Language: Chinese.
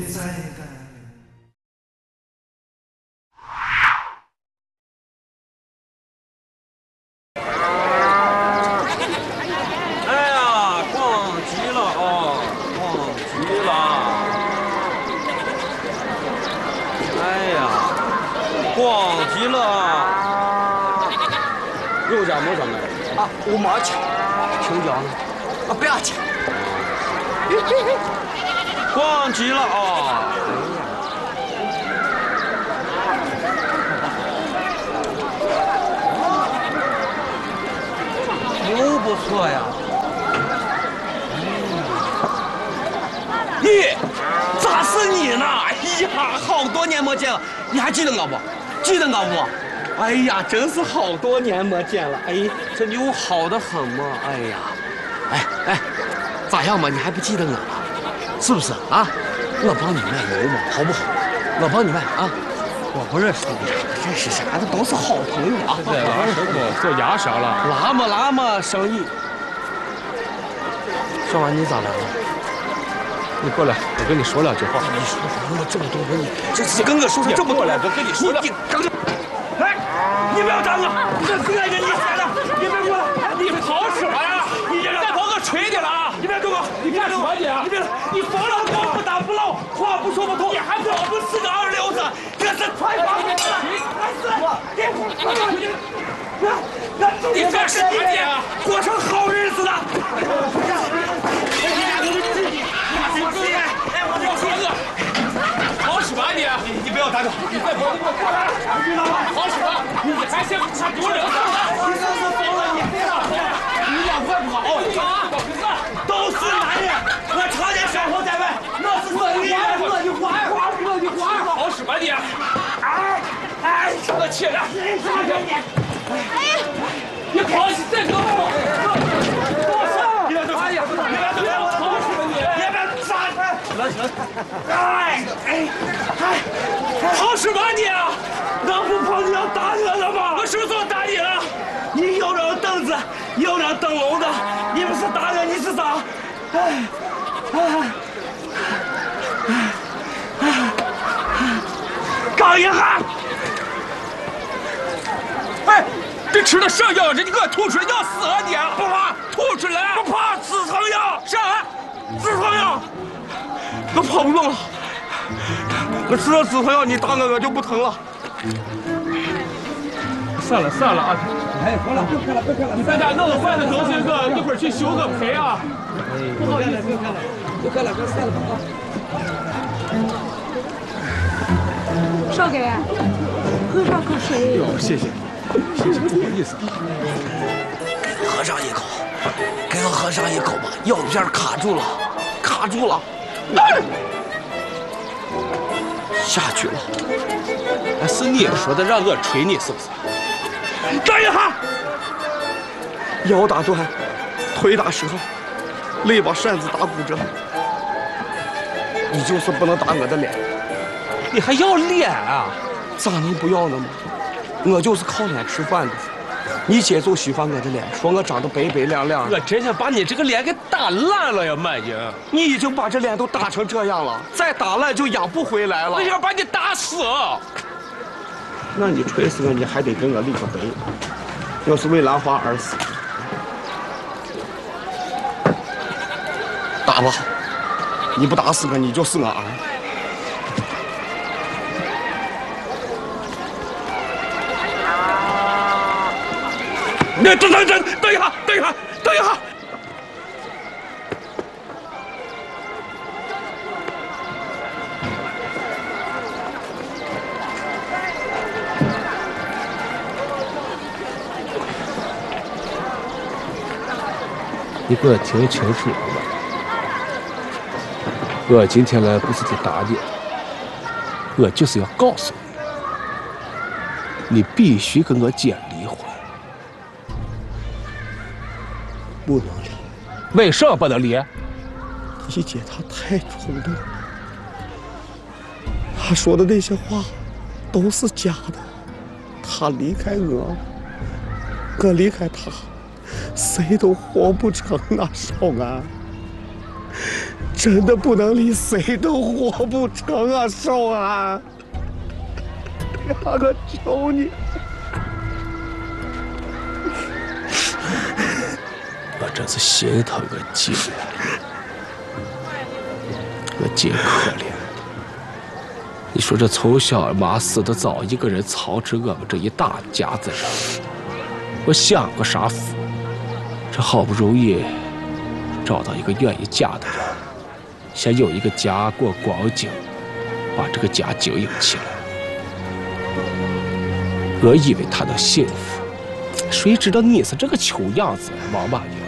5毛钱， 青椒呢？ 不要钱。 逛极了啊！又不错呀。 咦，咋是你呢？哎呀，好多年没见了，你还记得我不？记得我不？哎呀，真是好多年没见了。哎， 这牛好的很嘛。哎呀， 哎，咋样嘛？你还不记得我了？是不是啊？我帮你卖牛嘛，好不好？我帮你卖啊。 我不认识你， 认识啥的都是好朋友啊。 在拉手口做牙啥了？ 拉嘛，生意。 小婉，你咋来了？ 你过来，我跟你说两句话。 你说什么这么多人？你这跟我说这么多来，我跟你说了。你不要站了！这是爱人你踩的，你别过来！你跑什么呀？你再跑我锤你了啊！你别动我！你干什么你？你疯了！光不打不漏，话不说不通，你还我不是个二流子，这是穿房子的！你这是你过上好日子了！ 好使吧你？ 你不要打扰，你再跑，你给我过来！你知道吗？ 好使吧？你还嫌他丢人？ 你这是疯了！你别了！你俩快跑！都是男人，我常年生活在外，那是我的花， 好使吧你？ 哎， 我去了！ 哎， 你跑起再给我跑！ 你别动！哎呀，你别动！ 好使吧你？ 别杀！行，好使吧你？我不跑你要打我了吗？我什么时候打你了？你又让凳子，又让灯笼的，你不是打我，你是咋？刚一下。 哎，这吃的啥药？这你给我吐出来，要死啊你！ 不怕， 吐出来！ 不怕，止疼药。 啥？ 止疼药。我跑不动了，我吃了止疼药，你打我就不疼了。 算了啊！ 哎，好了，别看了， 你在家弄个坏的东西，一会儿去修个赔啊！ 不好意思，别看了，算了吧啊！ 少给，喝上口水。 谢谢，不好意思。 喝上一口，给我喝上一口吧，药片卡住了。 下去了。哎，是你说的让我捶你是不是？ 站一下！腰打断，腿打折，肋把扇子打骨折。你就是不能打我的脸。 你还要脸啊？ 咋能不要呢吗？我就是靠脸吃饭的。你姐就喜欢我的脸，说我长得白白亮亮。 我真想把你这个脸给打烂了呀，满英！ 你已经把这脸都打成这样了，再打烂就养不回来了。 我想把你打死！ 那你锤死我，你还得跟我立个碑。我是为兰花而死。打吧，你不打死我，你就是我儿。等一下！ 你给我听清楚了吧？我今天来不是去打你，我就是要告诉你，你必须跟我姐离婚。 不能离。 为什么不能离？ 你姐她太冲动了，她说的那些话都是假的。她离开我离开她，谁都活不成啊，少安。 真的不能离谁都活不成啊，寿啊！呀，我求你！我真是心疼我姐，我姐可怜。你说这从小妈死的早，一个人操持我们这一大家子人，我享过啥福？这好不容易找到一个愿意嫁的人，想有一个家过光景，把这个家经营起来。我以为他能幸福，谁知道你是这个穷样子，王八鱼！